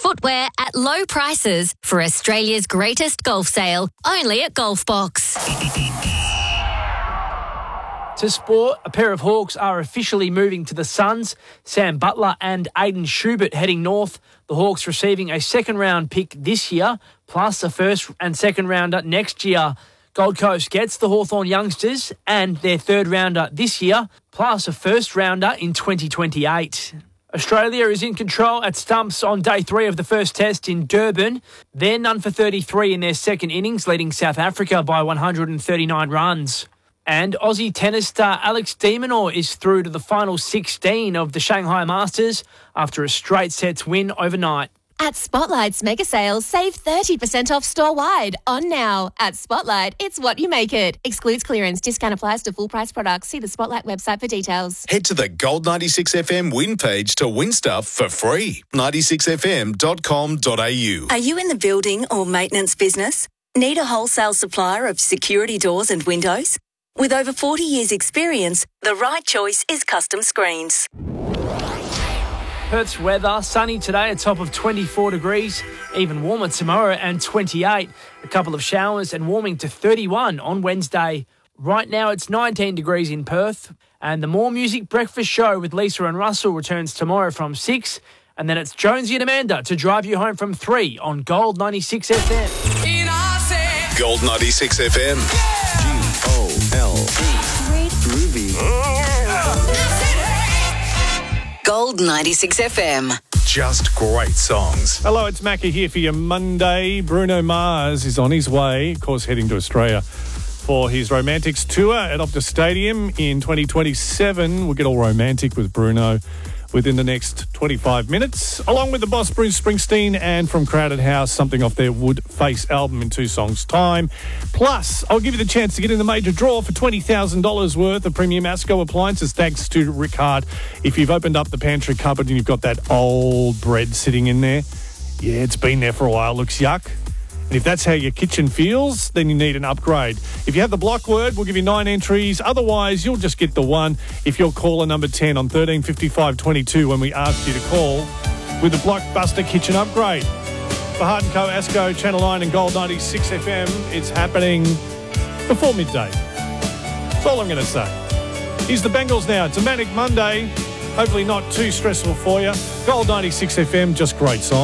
footwear at low prices for Australia's greatest golf sale, only at Golf Box. To sport, a pair of Hawks are officially moving to the Suns. Sam Butler and Aiden Schubert heading north. The Hawks receiving a second-round pick this year, plus a first and second-rounder next year. Gold Coast gets the Hawthorn youngsters and their third-rounder this year, plus a first-rounder in 2028. Australia is in control at stumps on day 3 of the first test in Durban. They're none for 33 in their second innings, leading South Africa by 139 runs. And Aussie tennis star Alex de Minaur is through to the final 16 of the Shanghai Masters after a straight sets win overnight. At Spotlight's mega sales, save 30% off store-wide. On now. At Spotlight, it's what you make it. Excludes clearance. Discount applies to full price products. See the Spotlight website for details. Head to the Gold 96 FM win page to win stuff for free. 96fm.com.au. Are you in the building or maintenance business? Need a wholesale supplier of security doors and windows? With over 40 years' experience, the right choice is Custom Screens. Perth's weather, sunny today, a top of 24 degrees, even warmer tomorrow and 28. A couple of showers and warming to 31 on Wednesday. Right now it's 19 degrees in Perth. And the More Music Breakfast Show with Lisa and Russell returns tomorrow from 6. And then it's Jonesy and Amanda to drive you home from 3 on Gold 96 FM. Gold 96 FM. G-O-L-D. Great groovy. Gold 96 FM. Just great songs. Hello, it's Macca here for your Monday. Bruno Mars is on his way, of course, heading to Australia for his Romantics tour at Optus Stadium in 2027. We'll get all romantic with Bruno within the next 25 minutes, along with the boss Bruce Springsteen and from Crowded House, something off their Wood Face album in 2 songs' time. Plus, I'll give you the chance to get in the major draw for $20,000 worth of premium Asco appliances, thanks to Rick Hart. If you've opened up the pantry cupboard and you've got that old bread sitting in there, yeah, it's been there for a while, looks yuck. And if that's how your kitchen feels, then you need an upgrade. If you have the block word, we'll give you 9 entries. Otherwise, you'll just get the one if you're caller number 10 on 135522 when we ask you to call with the Blockbuster kitchen upgrade. For Hart & Co, Asco, Channel 9 and Gold 96 FM, it's happening before midday. That's all I'm going to say. Here's the Bengals now. It's a manic Monday. Hopefully not too stressful for you. Gold 96 FM, just great song.